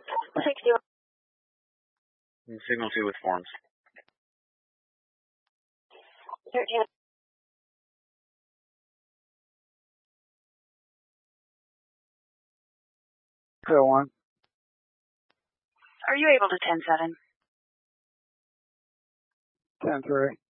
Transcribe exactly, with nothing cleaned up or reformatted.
sixty. And signal two with forms. thirteen. Go one. Are you able to ten seven? ten three.